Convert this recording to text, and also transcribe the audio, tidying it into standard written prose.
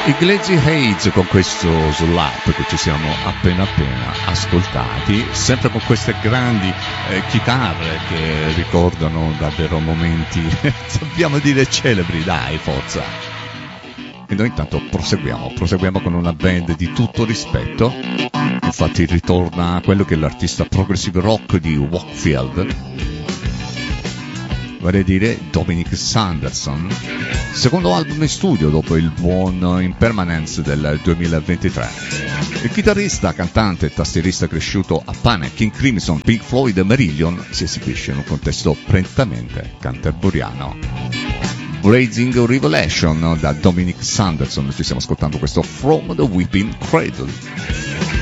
I Glazy Heights con questo slap che ci siamo appena ascoltati, sempre con queste grandi chitarre che ricordano davvero momenti, dobbiamo dire celebri, dai, forza. E noi intanto proseguiamo con una band di tutto rispetto. Infatti ritorna quello che è l'artista progressive rock di Wakefield, vorrei dire Dominic Sanderson, secondo album in studio dopo il buon Impermanence del 2023. Il chitarrista, cantante e tastierista cresciuto a Panic, King Crimson, Pink Floyd e Marillion si esibisce in un contesto prettamente canterburiano. Blazing Revelation da Dominic Sanderson, ci stiamo ascoltando questo From the Weeping Cradle.